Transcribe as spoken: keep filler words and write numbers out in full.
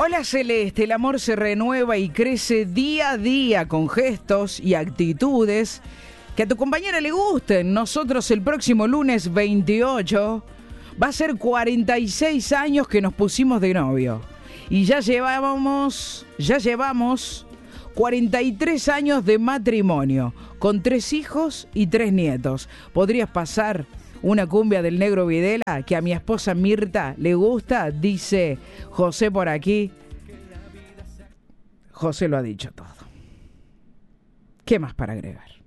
Hola Celeste, el amor se renueva y crece día a día con gestos y actitudes que a tu compañera le gusten. Nosotros el próximo lunes veintiocho va a ser cuarenta y seis años que nos pusimos de novio. Y ya llevábamos, ya llevamos cuarenta y tres años de matrimonio, con tres hijos y tres nietos. ¿Podrías pasar una cumbia del Negro Videla que a mi esposa Mirta le gusta? Dice José por aquí. José lo ha dicho todo. ¿Qué más para agregar?